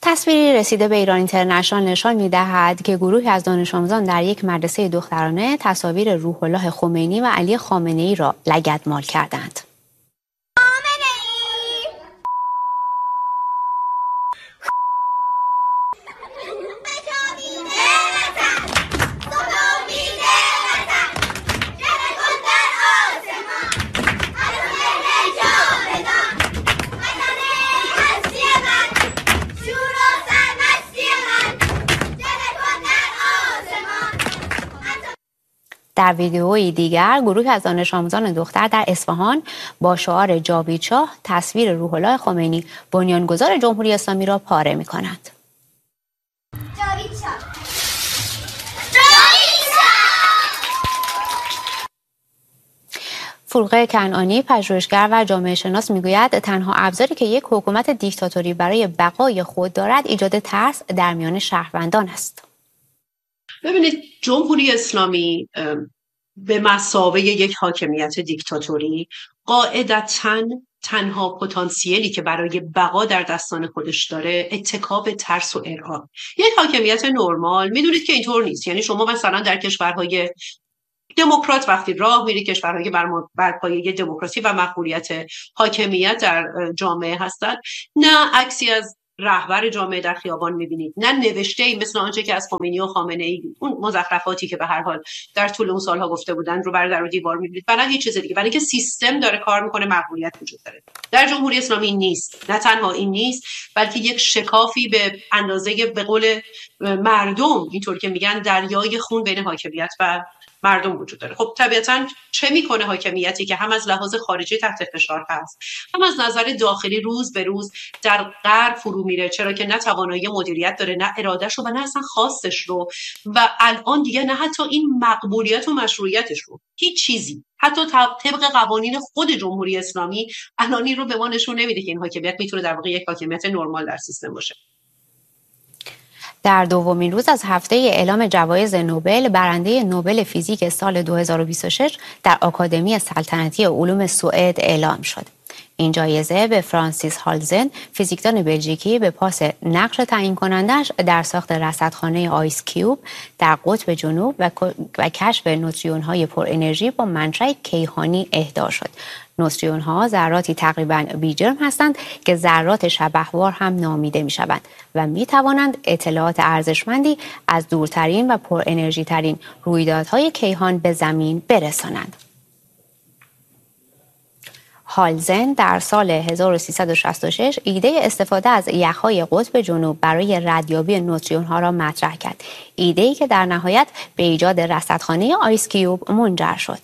تصویری رسیده به ایران اینترنشنال نشان می‌دهد که گروهی از دانش آموزان در یک مدرسه دخترانه تصاویر روح الله خمینی و علی خامنه‌ای را لگدمال کردند. در ویدئویی دیگر گروهی از دانش آموزان دختر در اصفهان با شعار جاوید شاه تصویر روح الله خمینی بنیانگذار جمهوری اسلامی را پاره می‌کنند. فروغ کنعانی پژوهشگر و جامعه شناس میگوید تنها ابزاری که یک حکومت دیکتاتوری برای بقای خود دارد ایجاد ترس در میان شهروندان است. ببینید جمهوری اسلامی به مثابه یک حاکمیت دیکتاتوری قاعدتاً تنها پتانسیلی که برای بقا در دستان خودش داره اتکا به ترس و ارعاب. یک حاکمیت نرمال میدونید که اینطور نیست. یعنی شما مثلا در کشورهای دموکرات وقتی راه میری، کشورهایی که بر پایه دموکراسی و مقبولیت حاکمیت در جامعه هستند، نه عکسی از رهبر جامعه در خیابان میبینید، نه نوشته ای مثل آنچه که از خمینی و خامنه ای، اون مزخرفاتی که به هر حال در طول اون سالها گفته بودن رو بر در و دیوار میبینید، و نه هیچ چیز دیگه. برای اینکه سیستم داره کار میکنه، مقبولیت وجود داره. در جمهوری اسلامی نیست. نه تنها این نیست، بلکه یک شکافی به اندازه به قول مردم، اینطور که میگن دریای خون بین حاکمیت و مردم وجود داره. خب طبیعتاً چه میکنه حاکمیتی که هم از لحاظ خارجی تحت فشار هست، هم از نظر داخلی روز به روز در غر فرو میره، چرا که نه توانایی مدیریت داره، نه ارادهش رو و نه اصلا خواستش رو، و الان دیگه نه حتی این مقبولیت و مشروعیتش رو، هیچ چیزی حتی طبق قوانین خود جمهوری اسلامی الانی رو به ما نشون نمیده که این حاکمیت میتونه در واقع یک حاکمیت نرمال در سیستم باشه. در دومین روز از هفته اعلام جوایز نوبل، برنده نوبل فیزیک سال 2026 در آکادمی سلطنتی علوم سوئد اعلام شد. این جایزه به فرانسیس هالزن، فیزیکدان بلژیکی، به پاس نقش تعیین کنندش در ساخت رصدخانه آیس کیوب در قطب جنوب و کشف نوتریون‌های پر انرژی با منشأ کیهانی اهدا شد. نوتریون‌ها ذراتی تقریباً بی‌جرم هستند که ذرات شبحوار هم نامیده می‌شوند و می‌توانند اطلاعات ارزشمندی از دورترین و پر انرژی ترین رویدادهای کیهان به زمین برسانند. هالزن در سال 1366 ایده استفاده از یخ‌های قطب جنوب برای ردیابی نوتریون‌ها را مطرح کرد. ایده‌ای که در نهایت به ایجاد رصدخانه آیس کیوب منجر شد.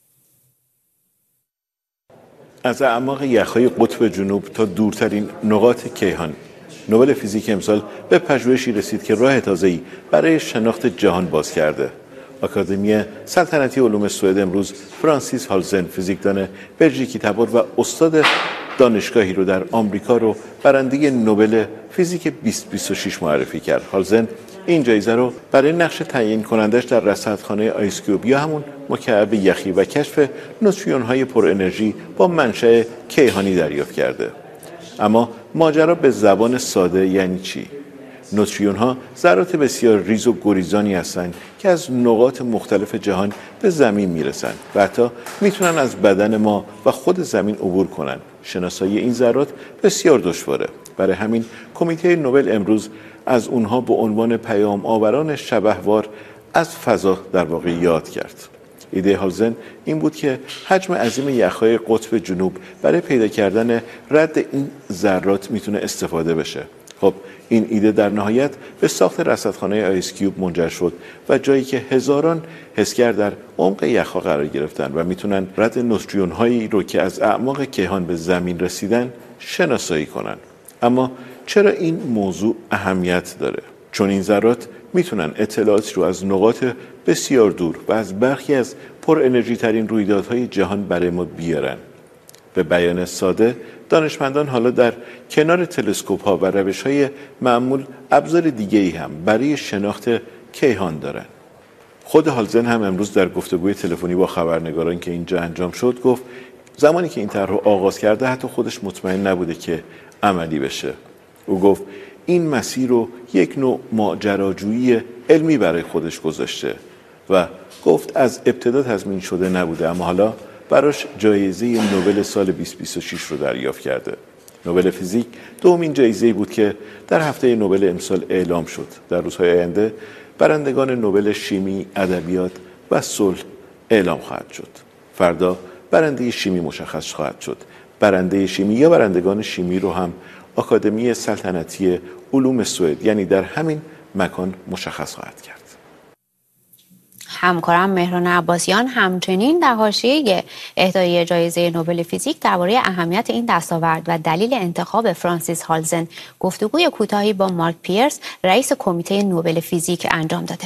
از اعماق یخ‌های قطب جنوب تا دورترین نقاط کیهان، نوبل فیزیک امسال به پژوهشی رسید که راه تازه‌ای برای شناخت جهان باز کرده. آکادمی سلطنتی علوم سوئد امروز فرانسیس هالزن، فیزیکدان بلژیکی تبار و استاد دانشگاهی رو در آمریکا رو برنده نوبل فیزیک 2026 معرفی کرد. هالزن این جایزه رو برای نقش تعیین کنندش در رصدخانه آیس کیوب یا همون مکعب یخی و کشف نوتریون‌های پر انرژی با منشأ کیهانی دریافت کرده. اما ماجرا به زبان ساده یعنی چی؟ نوتریون‌ها ذرات بسیار ریز و گریزانی هستند که از نقاط مختلف جهان به زمین میرسند و حتی میتونن از بدن ما و خود زمین عبور کنن. شناسایی این ذرات بسیار دشواره. برای همین کمیته نوبل امروز از اونها به عنوان پیام آوران شبحوار از فضا در واقع یاد کرد. ایده هالزن این بود که حجم عظیم یخ‌های قطب جنوب برای پیدا کردن رد این ذرات میتونه استفاده بشه. خب این ایده در نهایت به ساخت رصدخانه آیس کیوب منجر شد و جایی که هزاران حسگر در عمق یخ‌ها قرار گرفتن و میتونن رد نوتریون‌هایی رو که از اعماق کیهان به زمین رسیدن شناسایی کنن. اما چرا این موضوع اهمیت داره؟ چون این ذرات میتونن اطلاعاتی رو از نقاط بسیار دور و از برخی از پر انرژی ترین رویدادهای جهان برای ما بیارن. به بیان ساده، دانشمندان حالا در کنار تلسکوپ ها و روش های معمول ابزار دیگه ای هم برای شناخت کیهان دارن. خود هالزن هم امروز در گفتگوی تلفنی با خبرنگاران که اینجا انجام شد گفت زمانی که این طرح رو آغاز کرده حتی خودش مطمئن نبوده که عملی بشه. او گفت این مسیر رو یک نوع ماجراجویی علمی برای خودش گذاشته و گفت از ابتدا تضمین شده نبوده، اما حالا براش جایزه نوبل سال 2026 رو دریافت کرده. نوبل فیزیک دومین جایزه‌ای بود که در هفته نوبل امسال اعلام شد. در روزهای آینده برندگان نوبل شیمی، ادبیات و صلح اعلام خواهد شد. فردا برنده شیمی مشخص خواهد شد. برنده شیمی یا برندگان شیمی رو هم آکادمی سلطنتی علوم سوئد یعنی در همین مکان مشخص خواهد کرد. همکارم مهران عباسیان همچنین در حاشیه اهدای جایزه نوبل فیزیک درباره اهمیت این دستاورد و دلیل انتخاب فرانسیس هالزن گفتگوی کوتاهی با مارک پیرس رئیس کمیته نوبل فیزیک انجام داده.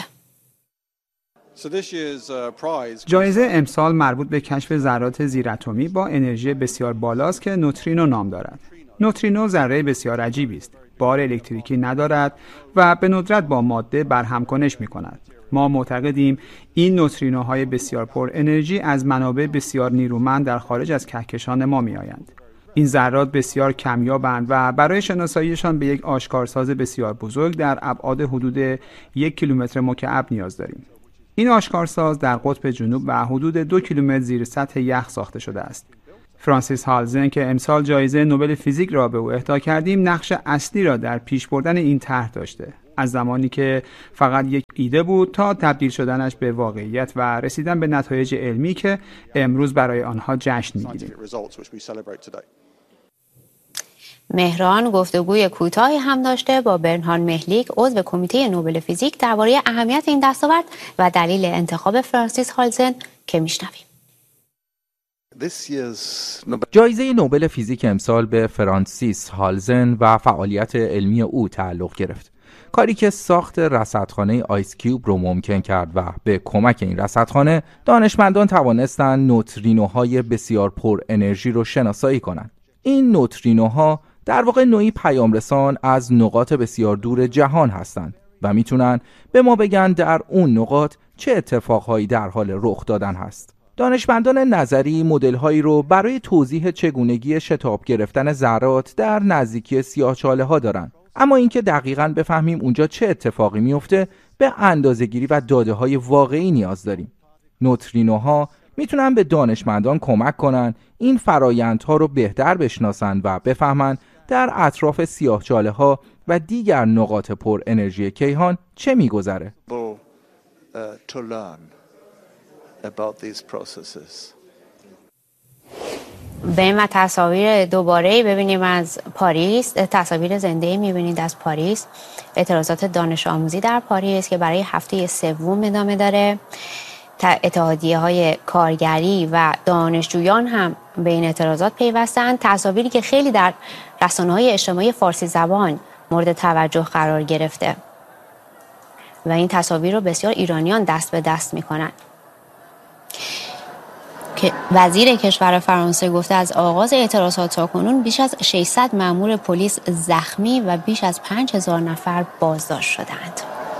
جایزه امسال مربوط به کشف ذرات زیراتمی با انرژی بسیار بالاست که نوترینو نام دارد. نوترینو ذره بسیار عجیبی است. بار الکتریکی ندارد و به ندرت با ماده برهمکنش می‌کند. ما معتقدیم این نوترینوهای بسیار پر انرژی از منابع بسیار نیرومند در خارج از کهکشان ما می‌آیند. این ذرات بسیار کمیابند و برای شناساییشان به یک آشکارساز بسیار بزرگ در ابعاد حدود 1 کیلومتر مکعب نیاز داریم. این آشکارساز در قطب جنوب و حدود 2 کیلومتر زیر سطح یخ ساخته شده است. فرانسیس هالزن که امسال جایزه نوبل فیزیک را به او اهدا کردیم، نقش اصلی را در پیش بردن این طرح داشته. از زمانی که فقط یک ایده بود تا تبدیل شدنش به واقعیت و رسیدن به نتایج علمی که امروز برای آنها جشن می‌گیریم. مهران گفتگوی کوتاهی هم داشته با برنهارد مهلیک عضو کمیته نوبل فیزیک درباره اهمیت این دستاورد و دلیل انتخاب فرانسیس هالزن که میشنویم. جایزه نوبل فیزیک امسال به فرانسیس هالزن و فعالیت علمی او تعلق گرفت. کاری که ساخت رصدخانه آیس کیوب رو ممکن کرد و به کمک این رصدخانه دانشمندان توانستند نوترینوهای بسیار پر انرژی رو شناسایی کنند. این نوترینوها در واقع نوعی پیامرسان از نقاط بسیار دور جهان هستند و میتونن به ما بگن در اون نقاط چه اتفاقهایی در حال رخ دادن هست. دانشمندان نظری مدل‌هایی رو برای توضیح چگونگی شتاب گرفتن ذرات در نزدیکی سیاه‌چاله‌ها دارن. اما اینکه دقیقاً بفهمیم اونجا چه اتفاقی میفته به اندازه‌گیری و داده‌های واقعی نیاز داریم. نوترینوها میتونن به دانشمندان کمک کنن این فرایندها رو بهتر بشناسن و بفهمن در اطراف سیاه‌چاله‌ها و دیگر نقاط پر انرژی کیهان چه میگذره. بریم و تصاویر دوباره ببینیم از پاریس. تصاویر زنده میبینید از پاریس. اعتراضات دانش آموزی در پاریس که برای هفته سوم ادامه داره. اتحادیه‌های کارگری و دانشجویان هم به این اعتراضات پیوستند. تصاویری که خیلی در رسانه‌های اجتماعی فارسی زبان مورد توجه قرار گرفته و این تصاویر رو بسیار ایرانیان دست به دست می‌کنند. که وزیر کشور فرانسه گفته از آغاز اعتراضات تاکنون بیش از 600 مأمور پلیس زخمی و بیش از 5000 نفر بازداشت شدند.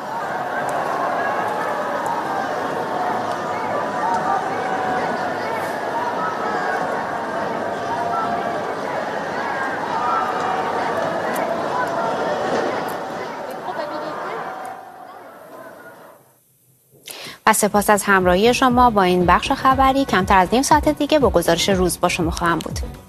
و سپاس از همراهی شما با این بخش خبری. کمتر از نیم ساعت دیگه با گزارش روز با شما خواهم بود.